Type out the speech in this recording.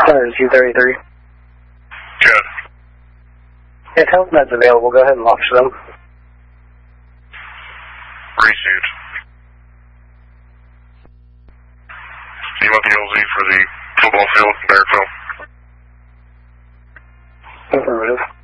233. Good. Yeah, telemet's available. Go ahead and launch them. Received. You want the LZ for the football field, Barrettville? Affirmative.